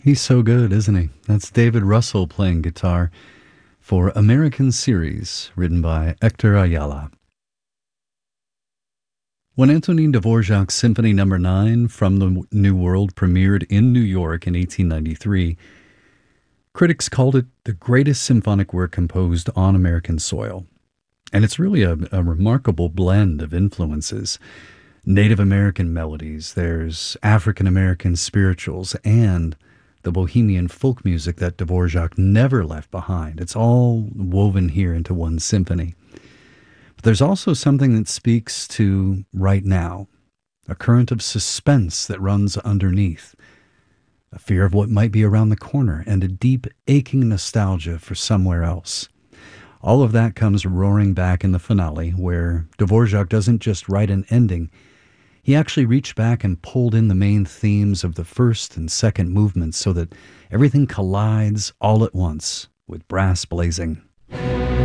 He's so good, isn't he? That's David Russell playing guitar for American Series, written by Hector Ayala. When Antonin Dvorak's Symphony No. 9 from the New World premiered in New York in 1893, critics called it the greatest symphonic work composed on American soil. And it's really a remarkable blend of influences. Native American melodies, there's African American spirituals, and the bohemian folk music that Dvorak never left behind. It's all woven here into one symphony. But there's also something that speaks to right now, a current of suspense that runs underneath, a fear of what might be around the corner, and a deep, aching nostalgia for somewhere else. All of that comes roaring back in the finale, where Dvorak doesn't just write an ending, he actually reached back and pulled in the main themes of the first and second movements so that everything collides all at once with brass blazing.